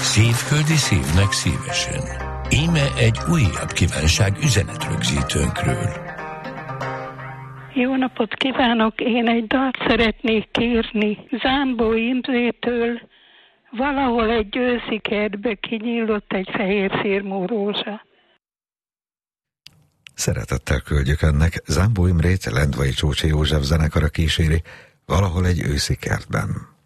Szívföldi szívnek szívesen. Íme egy újabb kívánság üzenetrögzítőnkről. Jó napot kívánok! Én egy dalt szeretnék kérni Zámbó Imrétől. Valahol egy őszi kertbe kinyílott egy fehér szirmú rózsa. Szeretettel küldjük ennek. Zámbó Imrét Lendvai Csócsi József zenekara kíséri Valahol egy őszi kertben.